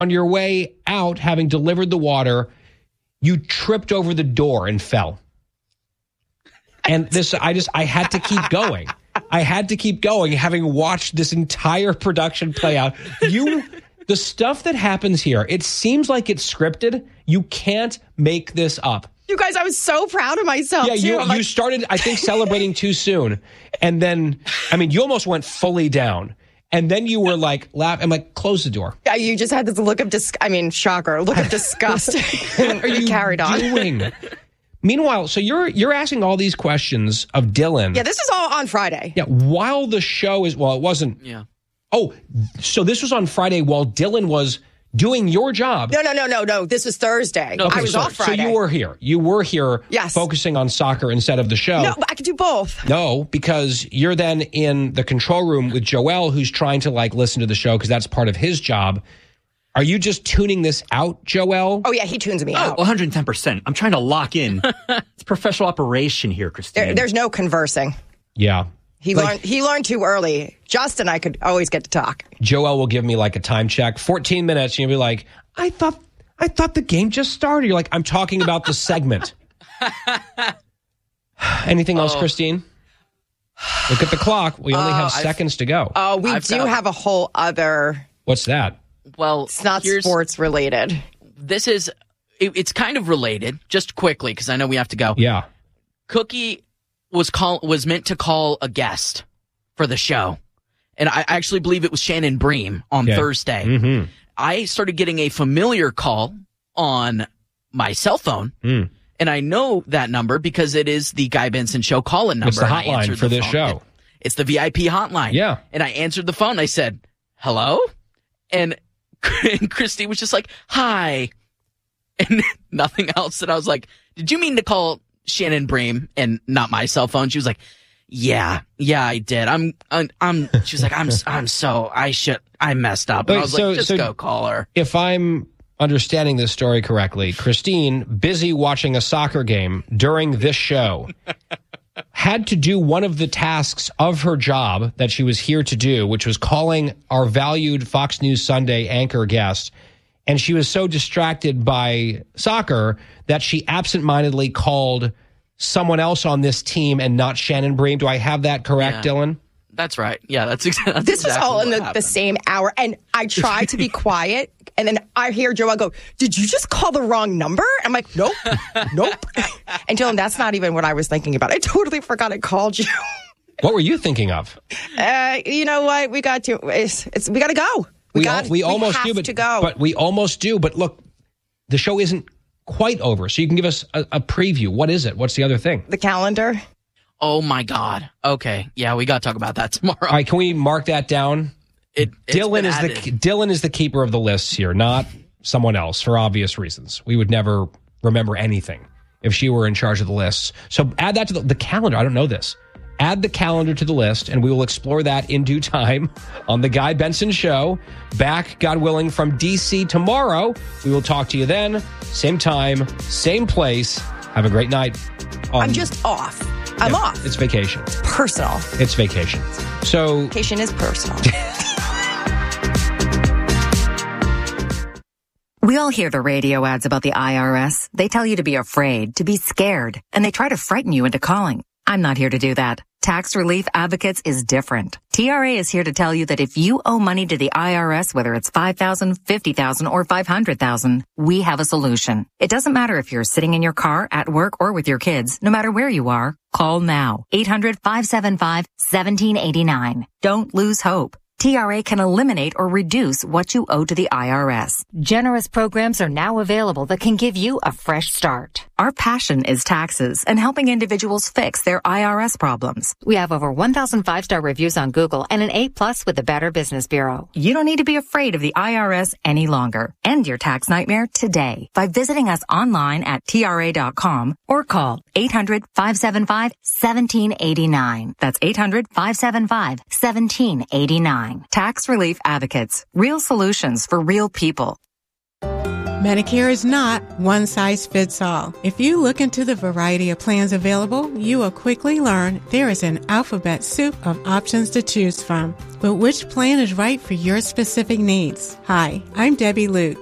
On your way out, having delivered the water, you tripped over the door and fell. And I had to keep going. I had to keep going, having watched this entire production play out. The stuff that happens here, it seems like it's scripted. You can't make this up. You guys, I was so proud of myself. Yeah, you started, I think, celebrating too soon. And then, you almost went fully down. And then you were like, I'm like, close the door. Yeah, you just had this look of shocker, look of disgust. What are you carried on. doing? Meanwhile, so you're asking all these questions of Dylan. Yeah, this is all on Friday. Yeah, while the show is, it wasn't. Yeah. Oh, so this was on Friday while Dylan was doing your job. No. This was Thursday. Okay, I was off Friday. So you were here. You were here yes. focusing on soccer instead of the show. No, I could do both. No, because you're then in the control room with Joel, who's trying to listen to the show because that's part of his job. Are you just tuning this out, Joel? Oh, yeah, he tunes me out. 110%. I'm trying to lock in. It's professional operation here, Christine. There's no conversing. Yeah. He learned too early. Justin, I could always get to talk. Joel will give me a time check, 14 minutes, and you'll be like, I thought the game just started. You're like, I'm talking about the segment. Anything else, Christine? Look at the clock. We only have seconds to go. Oh, we have a whole other... What's that? Well, it's not sports related. This is, it's kind of related, just quickly, because I know we have to go. Yeah. Cookie was meant to call a guest for the show. And I actually believe it was Shannon Bream on Thursday. Mm-hmm. I started getting a familiar call on my cell phone. Mm. And I know that number because it is the Guy Benson Show call-in number. It's the hotline for this show. It's the VIP hotline. Yeah. And I answered the phone. I said, hello? And Christy was just like, hi. And nothing else. And I was like, did you mean to call Shannon Bream and not my cell phone? She was like, yeah, I did. She was like, I messed up. And I was like, just go call her. If I'm understanding this story correctly, Christine, busy watching a soccer game during this show, had to do one of the tasks of her job that she was here to do, which was calling our valued Fox News Sunday anchor guest. And she was so distracted by soccer that she absentmindedly called someone else on this team and not Shannon Bream. Do I have that correct, Dylan? That's right. Yeah, that's exactly. This was all in the same hour, and I tried to be quiet, and then I hear Joel go, "Did you just call the wrong number?" I'm like, "Nope, nope." And Dylan, that's not even what I was thinking about. I totally forgot I called you. What were you thinking of? You know what? We got to. We got to go. We almost do. But look, the show isn't quite over, so you can give us a preview. What is it? What's the other thing? The calendar. Oh, my God. Okay. Yeah, we got to talk about that tomorrow. All right, can we mark that down? Dylan is the keeper of the lists here, not someone else, for obvious reasons. We would never remember anything if she were in charge of the lists. So add that to the calendar. I don't know this. Add the calendar to the list, and we will explore that in due time on The Guy Benson Show. Back, God willing, from D.C. tomorrow. We will talk to you then. Same time, same place. Have a great night. I'm just off. I'm off. It's vacation. It's personal. It's vacation. So vacation is personal. We all hear the radio ads about the IRS. They tell you to be afraid, to be scared, and they try to frighten you into calling. I'm not here to do that. Tax Relief Advocates is different. TRA is here to tell you that if you owe money to the IRS, whether it's $5,000, $50,000, or $500,000, we have a solution. It doesn't matter if you're sitting in your car, at work, or with your kids. No matter where you are, call now. 800-575-1789. Don't lose hope. TRA can eliminate or reduce what you owe to the IRS. Generous programs are now available that can give you a fresh start. Our passion is taxes and helping individuals fix their IRS problems. We have over 1,000 5-star reviews on Google and an A+ with the Better Business Bureau. You don't need to be afraid of the IRS any longer. End your tax nightmare today by visiting us online at TRA.com or call 800-575-1789. That's 800-575-1789. Tax Relief Advocates. Real solutions for real people. Medicare is not one size fits all. If you look into the variety of plans available, you will quickly learn there is an alphabet soup of options to choose from. But which plan is right for your specific needs? Hi, I'm Debbie Luke.